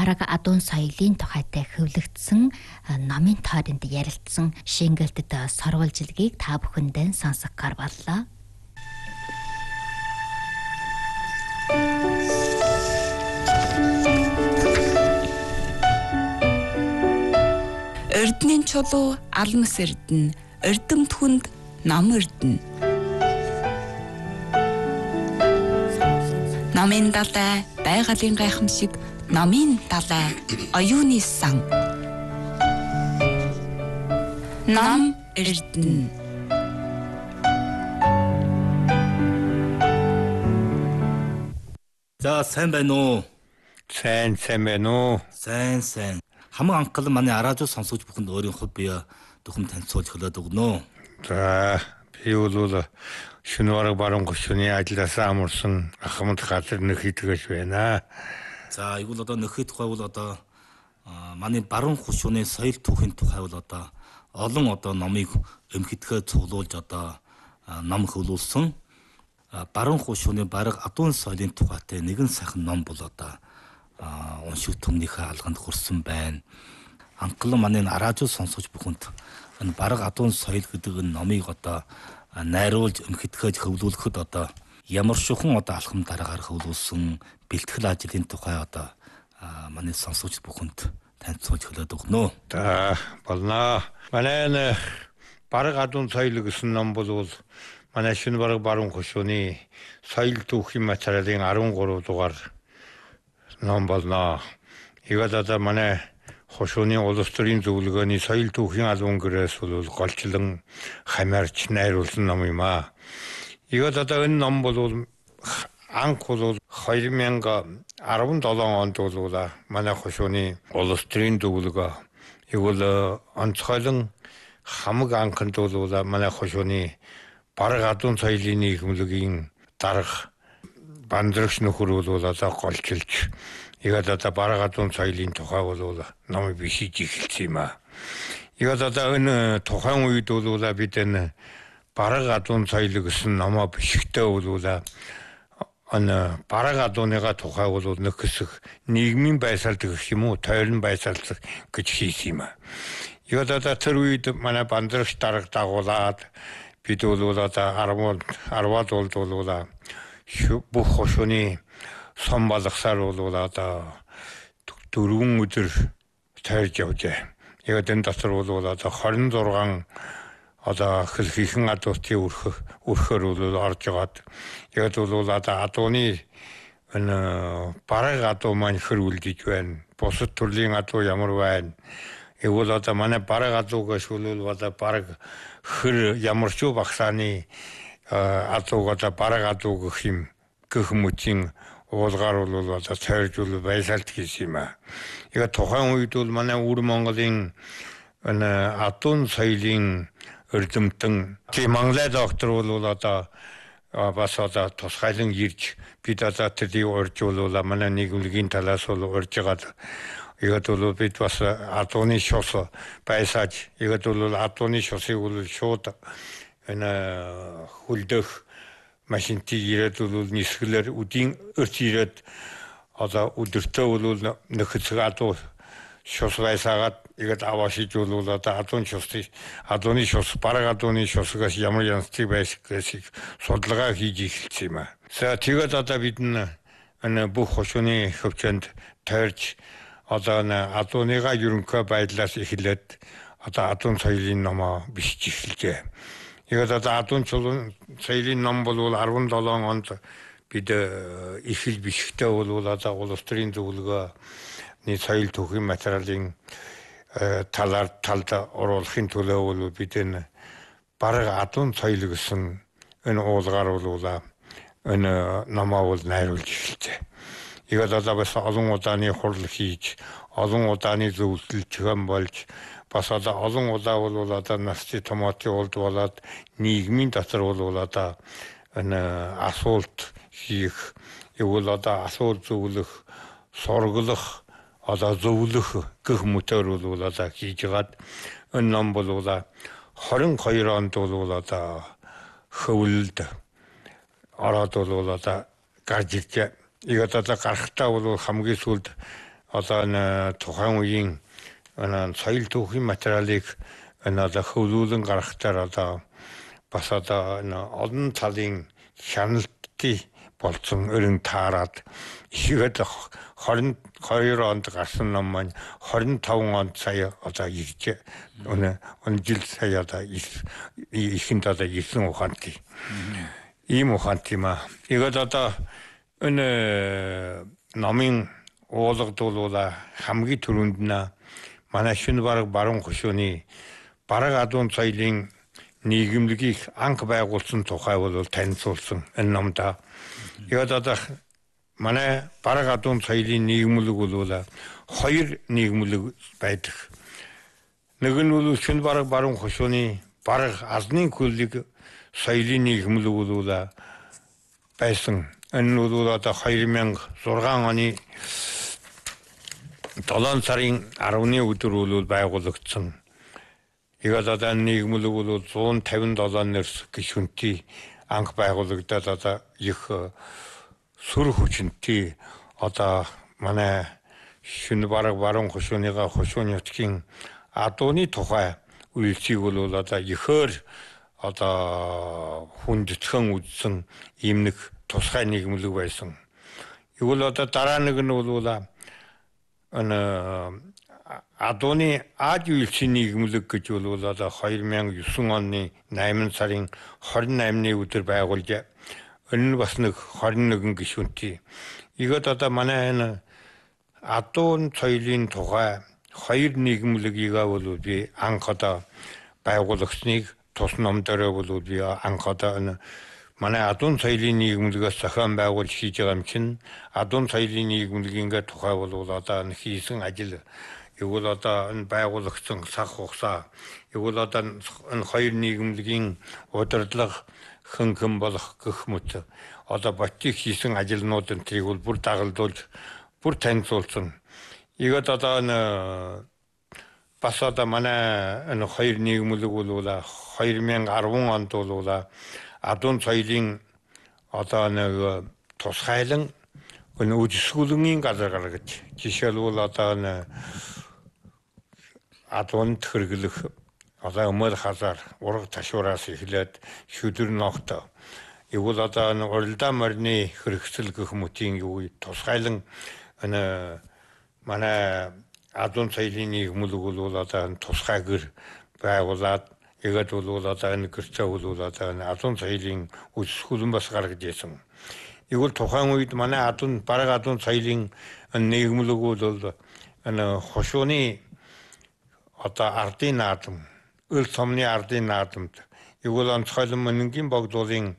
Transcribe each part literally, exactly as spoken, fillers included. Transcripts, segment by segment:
бараг адуун соёлын тухайтай хөвлөгдсөн номын тойронд ярилцсан шингэлтэд сорволжилгийг та бүхэндээ сонсгохоор боллоо. Эрдэнийн чулуу алмас эрдэнэ, эрдэмт хүнд ном эрдэнэ. Номын далай байгалийн гайхамшиг, номын далай оюуны сан. Ном эрдэнэ. За сайн байна уу? Сайн сайн байна уу? Сайн сайн. Хамаг анхал манай араажуу сонсогч бүхэнд өөрийн хувь бие дөхөм танилцуулж хөлөөд өгнө. За би бол шөнөөр баруун гүшүүний ажиллаас амарсан ахмад газар нөхөдгөөш байна. За игэл одоо нөхөд тухай бол одоо манай баруун гүшүүний соёл түүхийн тухай бол одоо олон одоо номыг өмхөдгөө цуглуулж одоо ном хөвлүүлсэн. Баруун гүшүүний бараг адуун соёлын тухайтай нэгэн сайхан ном бол одоо уншиг түмнийхээ алганд хүрсэн байна. Анхлан манай араажуу сонсогч бүхэнд энэ бараг адуун соёл гэдэг энэ номыг одоо найруулж өмхөдгөөж хөвлүүлэхэд одоо ямар шухан одоо алхам дараагаар хөвлүүлсэн бэлтгэл ажлын тухай одоо манай сонсогч бүхэнд танилцуулж хөлөөд өгнө. За болно. Манай бараг адуун соёл гэсэн ном бол манай шинэ бараг баруун гүшүүний соёл түүхийн материалын арван гурав дугаар ном болно. Игээд одоо манай хошууны улс төрийн зөвлөгөөний соёл түүхийн албан гэрээс бол голчлон хамаарч найруулсан ном юм аа. Игээд одоо энэ ном бол анх бол хоёр мянга арван долоо онд бол манай хошууны улс төрийн зөвлөгөө игэл онцгойлон хамаг анханд бол манай хошууны бараг адуун соёлын нийгэмлэгийн дарга бандрагч нөхөр бол одоо голчилж игээд одоо бараг адуун соёлын тухай бол ном бишиж эхэлсэн юм аа. Игээд одоо энэ тухайн үед бол бид энэ бараг адуун соёл гэсэн номоо бишгтээ бол энэ бараг адууныга тухай бол нэг хэсэг нийгмийн байсалд гэх юм уу, тойрон байсалд гэж хийсэн юм аа. Игээд одоо тэр үед манай бандрагч дарга дагуулад бид бол одоо арваад арваад бол бүх хошууны сон балгасаар бол одоо дөрвөн өдөр тойрж явжээ. Яг энэ дотор бол одоо хорин зургаан одоо хэлхийхэн адуутын өрхөх өрхөр бол орж гаад яг бол одоо адууны энэ бараг адуу маань хөрвүүлж байна. Бусад төрлийн адуу ямар байна? Яг бол одоо манай бараг адуугаас бол одоо бараг хөр ямар ч багсааны адууг одоо бараг адуу гэх юм гэх мөчийн уулгаар бол одоо цайржуул байсалт хийсэн юм аа. Яг тухайн үед бол манай өвөр Монголын энэ адуун соёлын эрдэмтэн Монголын доктор бол одоо бас одоо тусгайлан ирж бид одоо тэрийг урьжуулуулаа манай нийгэмлэгийн талаас бол урьж гаад яг бол бид бас адууны шус байсааж яг бол адууны шусыг бол шууд энэ хүлдэх машинтыг ирээд бол нисгэлэр үдийн өрч ирээд одоо өдөртөө бол нөхөцөг адуу шус байсаагаад игээд аваашиж бол одоо адуун шусыг адууны шус бараг адууны шусгаас ямар янзтай байсгийг судалгаа хийж эхэлсэн юм аа. За тэгээд одоо бид энэ бүх хошууны хөвчөнд тойрч одоо энэ адууныга ерөнхий байдлаас эхлээд одоо адуун соёлын номоо бичиж эхэлжээ. Яг одоо адуун соёлын ном бол арван долоо онд бид эхэл бишгтээ бол одоо улс төрийн зөвлөгөөний соёл түүхийн материалын талаар талд оруулахын төлөө бол бид энэ бараг адуун соёл гэсэн энэ уулгаар бол энэ номоо бол найруулж эхэлжээ. Яг одоо бас олон удааны хурал хийж, олон удааны зөвлөлтчгэн болж бас одоо олон удаа бол одоо насны томатын улд болоод нийгмийн дотор бол одоо энэ асуулт хийх, явал одоо асуулт зөвлөх, сургалах, одоо зөвлөх гэх мэтэр бол одоо хийж гаад энэ ном бол хорин хоёр онд бол одоо хөвлөлд ороод бол одоо гарч иржээ. Яг одоо гарахтаа бол хамгийн сүүлд одоо энэ тухайн үеийн энэ соёл түүхийн материалыг энэ одоо хөвлүүлэн гаргахтаар одоо бас одоо энэ олон талын шаналлтын болцсон өрн таарад ихэд двадцать хоёр онд гарсан ном маань двадцать пять онд сая одоо ирж өнө он жил сая одоо ихэнд одоо ирсэн ухаантай. Ийм ухаантай ма. Игээд одоо энэ номын уулгадуулуула хамгийн түрүүнд нь манай шинэ бараг баруун хошууны бараг адуун соёлын нийгэмлэгийг анх байгуулсан тухай бол танилцуулсан энэ номда. Игээд одоо манай бараг адуун соёлын нийгэмлэг бол хоёр нийгэмлэг байдаг. Нэг нь бол шинэ бараг баруун хошууны бараг алны хөлөг соёлын нийгэмлэг бол байсан. Энэ бол одоо две тысячи шесть оны долоон сарын арваны өдөр бол байгуулагдсан. Игээд одоо нийгэмлэг бол one fifty-seven нэрс гишүүнтэй анх байгуулагдаад одоо их сүр хүчинтэй одоо манай шинэ бараг баруун хошууныга хошууны нутгийн адууны тухай үйлчийг бол одоо ихэр одоо хүндэтгэн үзсэн ийм нэг тусгай нийгэмлэг байсан. Игэл одоо дараа нэг нь бол ана адууны аж үйлчийн нийгэмлэг гэж бол одоо two thousand nine оны eight сарын twenty-eighны өдөр байгуулж энэ бас нэг twenty-one гишүүнтэй. Игээд одоо манай энэ адуун соёлын тухай хоёр нийгэмлэгийг бол би анх одоо байгуулагчныг тус номдороо бол би анх одоо энэ манай адуун соёлын нийгэмлэгээс зохион байгуулж хийж байгаа юм чинь адуун соёлын нийгэмлэгийн тухай бол одоо хийсэн ажил игэл одоо энэ байгуулагчсан цаг хугацаа игэл одоо энэ хоёр нийгэмлэгийн удирдлага хэн хэн болох гэх мэт одоо батик хийсэн ажилнууд энтрийг бол бүр дагалдуулж бүр танилцуулсан. Игээд одоо энэ бас одоо манай энэ хоёр нийгэмлэг бол twenty ten онд бол адуун соёлын одоо нэг тусгайлан энэ үжисгүлэнгийн газар гаргаж жишээлбэл одоо энэ адуунд хэрэглэх одоо өмөр хазар ураг ташуураас эхлээд шүдэр ногт игэл одоо энэ уралдаан морины хэрэгсэл гэх мэтийн юу тусгайлан энэ манай адуун соёлын нийгэмлэг бол одоо тусгай гэр байгуулад игээд бол одоо энэ гэрчээ бол одоо энэ адуун соёлын үсгүүлэн бас гаргаж ирсэн. Игэл тухайн үед манай адуун бараг адуун соёлын нийгэмлэг бол энэ хошууны одоо ардын наадам, өл сомны ардын наадамд игэл онцгойлон мөнгийн богдуулын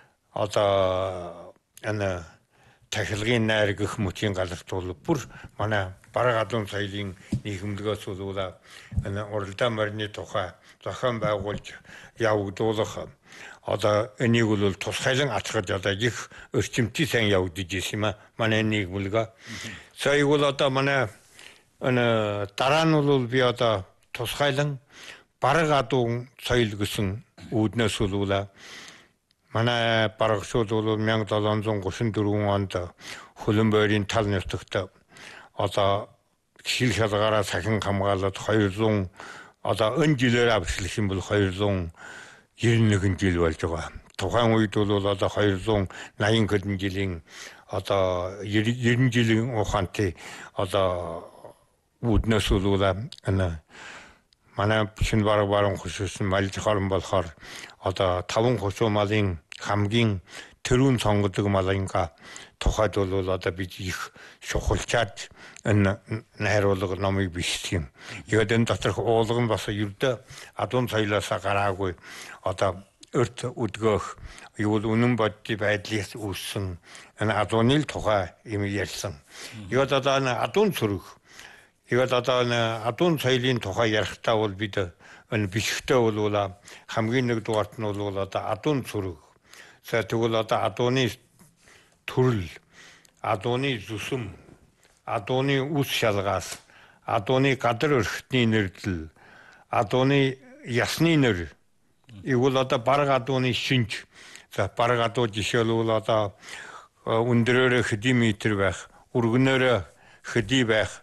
одоо энэ тахилгын найр гэх мэтийн газарт бол бүр манай бараг адуун соёлын нийгэмлэгээс бол энэ уралдаан морины тухай зохион байгуулж явагдуулах одоо энийг бол тусгайлан ачгаж одоо их өрчимтэй сайн явагдаж ирсэн юм а манай нийгэмлэг. Сая бол одоо манай энэ дараа нь бол би одоо тусгайлан бараг адуун соёл гэсэн үүднээс бол манай барагчууд бол seventeen thirty-four онд Хөлбөмбөрийн тал нутагт одоо хил хязгаараа сахин хамгаалаад two hundred одоо энэ жилээр авчлах юм бол two hundred ninety-one жил болж байгаа. Тухайн үед бол одоо two hundred eighty жилийн одоо ninety жилийн ухаантай одоо үүднээс бол энэ манай шинэ бараг баруун хошуусын малж хорон болохоор одоо таван хошуу малын хамгийн тэрүүн сонгодог малынга тухайд бол одоо бид их шухалчаад энэ найруулга номыг бичсэн юм. Тэгээд энэ доторх уулга нь бас ердөө адуун соёлоос гараагүй одоо өрт өдгөх юу үнэн бодит байдлаас үүссэн энэ адууны тухай юм ярьсан. Тэгээд одоо энэ адуун цүрэг тэгээд одоо энэ адуун соёлын тухай ярихдаа бол бид энэ бичгтээ бол хамгийн нэг дугаарт нь бол одоо адуун цүрэг. За тэгвэл одоо адууны төрөл, адууны зүсэм, адууны үс шалгаас, адууны гадар өрхтний нэрлэл, адууны ясны нэр, игэл одоо бараг адууны шинж. За бараг адуу жишээлбэл одоо өндрөөрөө хэдэн метр байх, өргөнөөрөө хөдий байх.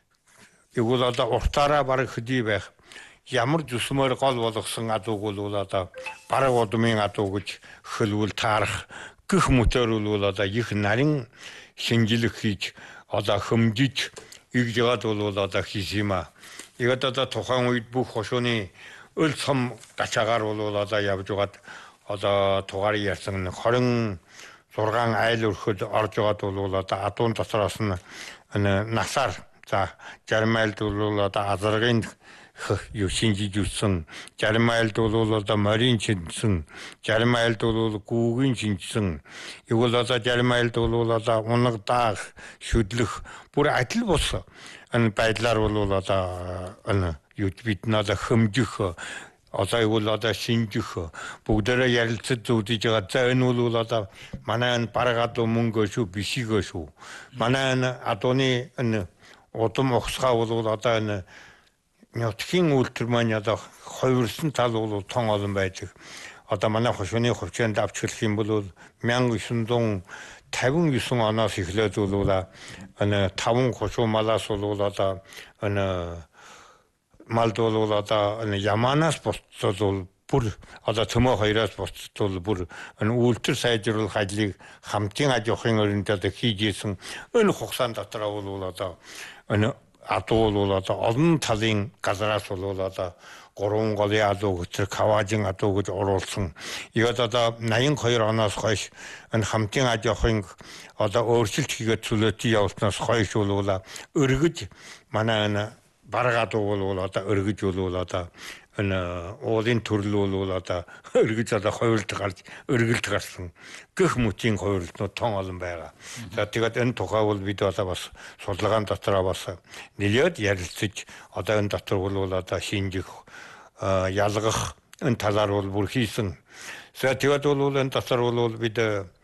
Игэл одоо уртаараа бараг хөдий байх. Ямар зүсмээр гол болгосон адууг бол одоо бараг удмын адуу гэж хөлвөл таарах гэх мөтөр бол одоо их нарийн шинжилэг хийж одоо хөмжиж игж ягаад бол одоо хийх юм аа. Игад одоо тухайн үед бүх хошууны өл цом гачаагаар бол одоо явж байгаад одоо тугаар ярьсан хорин зургаан айл өрхөд орж байгаад бол одоо адуун дотроос нь насаар за зарим айлд бол одоо азаргын юу шинжиж үтсэн, зарим айлд бол одоо морин шинжсэн, зарим айлд бол гүүгийн шинжсэн, игэл одоо зарим айлд бол одоо унаг даах, шүдлэх бүр адил бус энэ байдлаар бол одоо энэ юу бид надад хөмжих одоо игэл одоо шинжих бүгдээрээ ярилцаж зүудэж байгаа. За энэ бол одоо манай энэ бараг адуу мөнгө шүү бишигөө шүү. Манай энэ адууны энэ удам ухсгаа бол одоо энэ нутгийн үйлдвэр маань одоо хувирсан тал бол тон олон байдаг. Одоо манай хошууны хувьчаанд авч хэлэх юм бол мянга девятьсот тавин девять оноос эхлээд бол энэ таван хошуу малаас бол одоо энэ малд бол одоо энэ яманаас буцтал бүр одоо төмөө хоёроос буцтал бүр энэ үйлдвэр сайжруулах ажлыг хамтын аж ахуйн өрөөнд одоо хийж исэн энэ хугацаанд дотор бол одоо энэ адуу бол одоо олон талын газраас бол одоо гурван голын адуу гэж каважин адуу гэж оруулсан. Игээд одоо восемьдесят two оноос хойш энэ хамтын аж ахуйн одоо өөрчлөлт хийгээд төлөөтий явуулснаас хойш бол өргөж манай энэ бараг адуу бол одоо өргөж бол одоо энэ уулын төрөл бол одоо өргөж одоо хувилд гарч өргөлд гарсан гэх мөтийн хувилтнууд тон олон байгаа. За тэгээд энэ тухай бол бид одоо бас судалгаан дотроо бас нэлээд ярилцаж одоо энэ дотор бол одоо шинжих ялгах энэ талаар бол бүр хийсэн. За тэгээд бол энэ дотор бол бид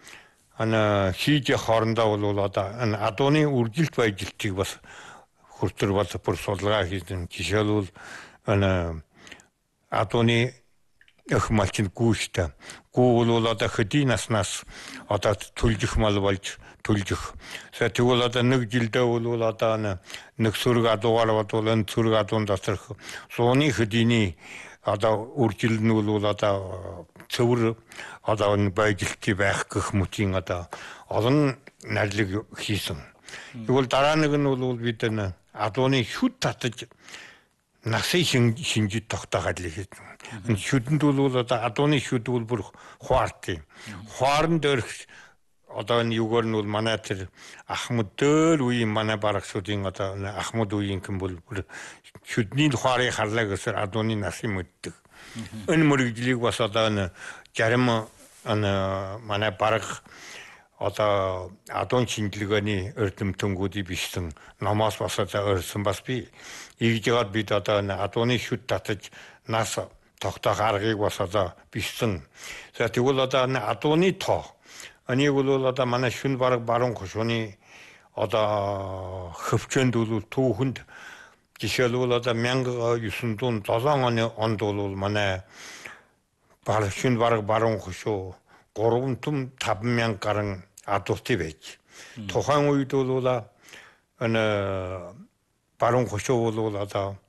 ана хийж хоорондоо бол одоо энэ адууны үржилт баяжилтыг бас хүртэр бол бүр судалгаа хийсэн. Жишээлбэл энэ адууны эх малчин гүйштэй. Гүү бол одоо хөдий наснаас одоо төлжих мал болж төлжих. За тэгвэл одоо нэг жилдээ бол одоо нэг сүрэг адуугаар бол энэ сүрэг адуун доторх сууны хөдийний одоо үржилт нь бол одоо цэвэр одоо энэ баяжилтыг байх гэх мөтийн одоо олон нарлиг хийсэн. Тэгвэл дараа нэг нь бол бид энэ адууны шүд татаж насын шинжид тогтоох ажлыг хийсэн. Энэ шүдэнд бол одоо адууны шүд бол бүр хуарт юм. Хуарн дээр одоо энэ юугаар нь бол манай тэр Ахмад дөр үеийн манай барагчдын одоо Ахмад үеийн юм бол бүр шүдний хуарыг харлаа гэсээр адууны насын мэддэг. Энэ мөрөглийг бас одоо энэ зарим энэ манай бараг одоо адуун шинжилгээний эрдэмтэнүүдийг бичсэн номоос бас одоо өрсөн бас би ийж яагаад бид одоо адууны шүд татаж нас тогтоох аргыг бас одоо бичсэн. За тэгвэл одоо адууны тоо энийг бол одоо манай шүн бараг баруун хошууны одоо хөвчөнд бол түүхэнд жишээлбэл одоо 천구 백칠 оны онд бол манай бараг шүн бараг баруун хошуу гурван том таван мянга гаруй адуутай байж. Тухайн үед бол энэ баруун хошуу бол одоо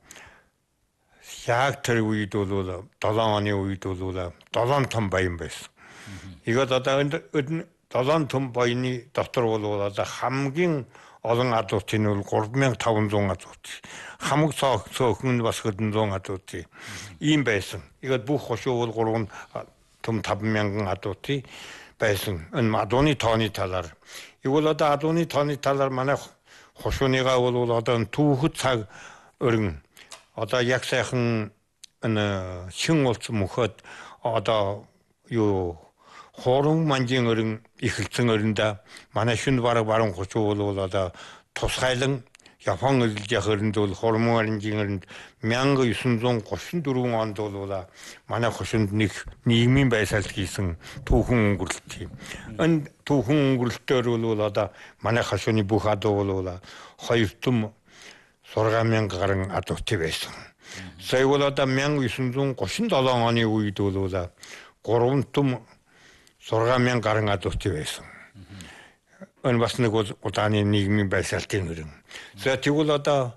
яг тэр үед бол долоон оны үед бол долоон том баян байсан. Игээд одоо энэ долоон том баяны дотор бол одоо хамгийн олон адуутын бол гурван мянга таван зуун адуут. Хамаг цөөхөн бас хэдэн зуун адуут ийм байсан. Игээд бүх хошуу бол гурван том таван мянган адуутын байсан. Энэ адууны тооны талаар. Игвэл одоо адууны тооны талаар манай хошууныгаа бол одоо түүхэд цаг өргөн одоо яг сайхан энэ шин уулц мөхөд одоо юу хорон манжин өрн ихэлцэн өрөндө манай шүн бараг баруун хошуу бол одоо тусгайлан Япон үлж яхэрнд бол хормон аринжин 천구 백삼십사 онд бол манай хошинд нэг нийгмийн байсаалт хийсэн түүхэн өнгөрлөлт юм. Энэ түүхэн өнгөрлөлтөөр бол одоо манай хошууны бүх адуу бол хоёр том шургаан мянга гаруй адуутай байсан. Сая бол одоо 천구 백삼십칠 оны үед бол гурван том шургаан мянга гаруй адуутай байсан. Энэ бас нэг удааны нийгмийн байсаалтын өрн. За тэгвэл одоо